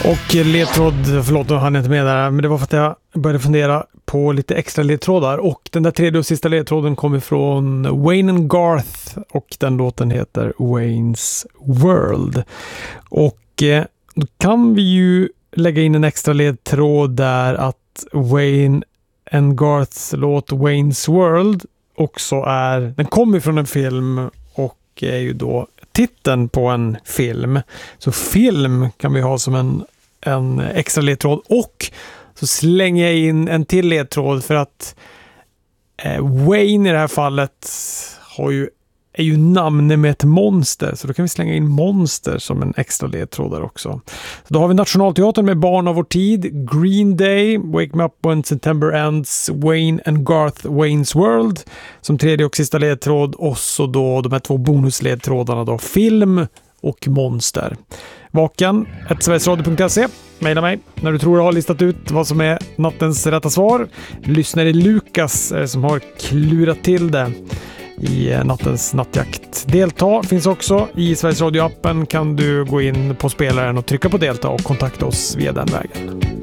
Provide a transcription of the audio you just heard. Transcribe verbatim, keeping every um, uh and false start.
Och ledtråd, förlåt nu hann jag inte med där, men det var för att jag började fundera på lite extra ledtrådar. Och den där tredje och sista ledtråden kommer från Wayne and Garth och den låten heter Wayne's World. Och eh, då kan vi ju lägga in en extra ledtråd där att Wayne and Garths låt Wayne's World också är, den kommer från en film och är ju då titeln på en film. Så film kan vi ha som en, en extra ledtråd, och så slänger jag in en till ledtråd för att eh, Wayne i det här fallet har ju, är ju namnet med ett monster, så då kan vi slänga in monster som en extra ledtråd där också. Så då har vi Nationalteatern med Barn av vår tid, Green Day, Wake Me Up When September Ends, Wayne and Garth, Wayne's World som tredje och sista ledtråd, och så då de här två bonusledtrådarna då, film och monster. Vaken, ett sverigesradio punkt se. Maila mig när du tror jag har listat ut vad som är nattens rätta svar. Lyssnare Lukas som har klurat till det i nattens nattjakt. Delta finns också i Sveriges Radio-appen. Kan du gå in på spelaren och trycka på delta och kontakta oss via den vägen.